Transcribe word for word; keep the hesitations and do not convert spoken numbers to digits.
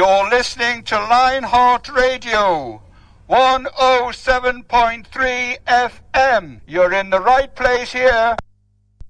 You're listening to Lionheart Radio, one oh seven point three F M. You're in the right place here.